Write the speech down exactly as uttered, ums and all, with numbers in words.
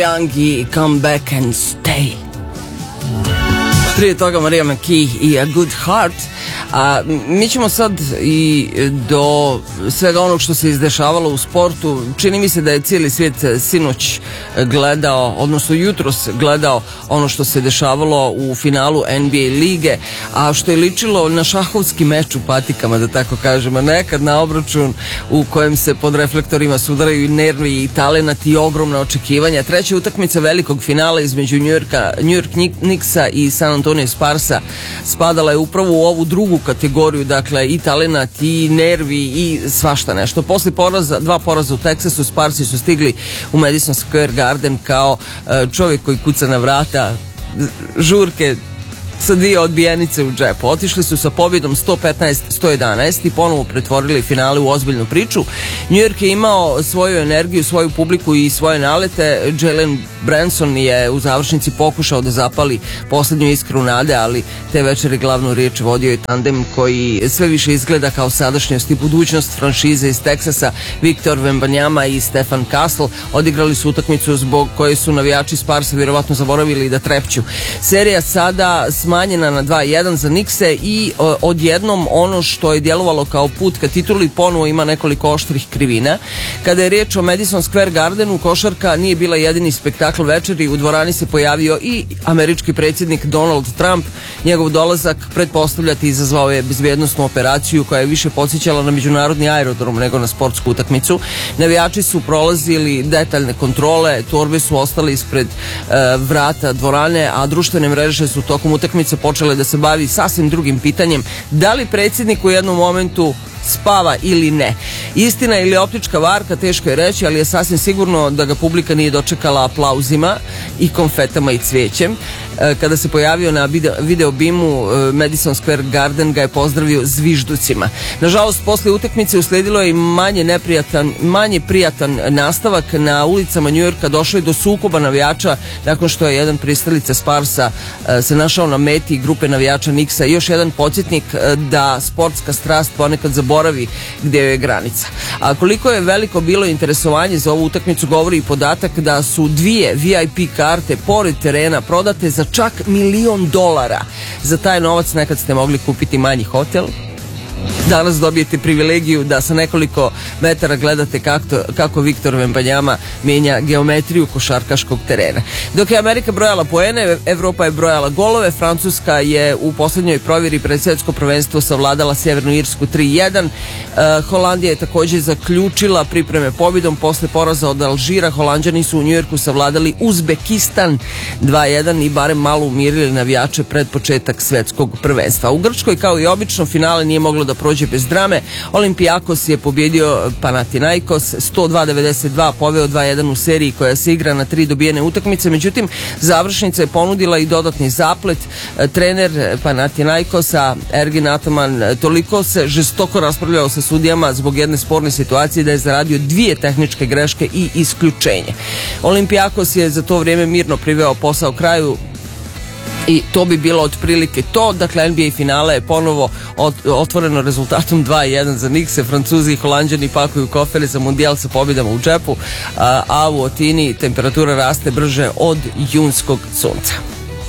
Young i Come Back and Stay. Prije toga Maria McKee i A Good Heart. A mi ćemo sad i do svega onog što se izdešavalo u sportu. Čini mi se da je cijeli svijet sinoć gledao, odnosno jutros gledao ono što se dešavalo u finalu N B A lige, a što je ličilo na šahovski meč u patikama, da tako kažemo, nekad na obračun u kojem se pod reflektorima sudaraju i nervi i talenat i ogromna očekivanja. Treća utakmica velikog finala između New Yorka, New York Knicksa i San Antonio Sparsa spadala je upravo u ovu drugu kategoriju, dakle i talenat i nervi i svašta nešto. Posle poraza, dva poraza u Teksasu, Sparsi su stigli u Madison Square Garden kao čovjek koji kuca na vrata, žurke sa dvije odbijenice u džepu. Otišli su sa pobjedom sto petnaest sto jedanaest i ponovo pretvorili finale u ozbiljnu priču. New York je imao svoju energiju, svoju publiku i svoje nalete. Jalen Branson je u završnici pokušao da zapali posljednju iskru nade, ali te večeri glavnu riječ vodio je tandem koji sve više izgleda kao sadašnjost i budućnost franšize iz Teksasa. Victor Wembanyama i Stephen Castle odigrali su utakmicu zbog koje su navijači Sparsa vjerovatno zaboravili da trepću. Serija sada smanjena na dva jedan za Knickse i o, odjednom ono što je djelovalo kao put ka tituli ponovo ima nekoliko oštrih krivina. Kada je riječ o Madison Square Gardenu, košarka nije bila jedini spektakl večeri. U dvorani se pojavio i američki predsjednik Donald Trump. Njegov dolazak pretpostavljati izazvao je bezbjednosnu operaciju koja je više podsjećala na međunarodni aerodrom nego na sportsku utakmicu. Navijači su prolazili detaljne kontrole, torbe su ostale ispred e, vrata dvorane, a društvene mreže su tokom utakmice počele da se bavi sasvim drugim pitanjem: da li predsjednik u jednom momentu spava ili ne. Istina ili optička varka, teško je reći, ali je sasvim sigurno da ga publika nije dočekala aplauzima i konfetama i cvijećem. Kada se pojavio na video bimu, Madison Square Garden ga je pozdravio zvižducima. Nažalost, posle utakmice usledilo je i manje neprijatan, manje prijatan nastavak. Na ulicama New Yorka došlo je do sukoba navijača nakon što je jedan pristalica Sparsa se našao na meti grupe navijača Knicksa. Još jedan podsjetnik da sportska strast ponekad zaboravi gdje je granica. A koliko je veliko bilo interesovanje za ovu utakmicu govori i podatak da su dvije V I P karte pored terena prodate za čak milion dolara. Za taj novac nekad ste mogli kupiti manji hotel. Danas dobijete privilegiju da sa nekoliko metara gledate kako, kako Victor Wembanyama mijenja geometriju košarkaškog terena. Dok je Amerika brojala poene, Evropa je brojala golove. Francuska je u posljednjoj provjeri pred svjetsko prvenstvo savladala Sjevernu Irsku tri jedan. Uh, Holandija je također zaključila pripreme pobjedom. Posle poraza od Alžira, Holanđani su u New Yorku savladali Uzbekistan dva jedan i barem malo umirili navijače pred početak svjetskog prvenstva. U Grčkoj, kao i obično, finale nije moglo da prođe bez drame. Olympiakos je pobjedio Panathinaikos sto dva devedeset dva, poveo dva jedan u seriji koja se igra na tri dobijene utakmice. Međutim, završnica je ponudila i dodatni zaplet. Trener Panathinaikosa Ergin Ataman toliko se žestoko raspravljao sa sudijama zbog jedne sporne situacije da je zaradio dvije tehničke greške i isključenje. Olympiakos je za to vrijeme mirno priveo posao kraju i to bi bilo otprilike to. Dakle, N B A finale je ponovo otvoreno rezultatom dva jedan za Knickse. Francuzi i Holanđani pakuju kofere za mundijal sa pobjedama u džepu, a u Atini temperatura raste brže od junskog sunca.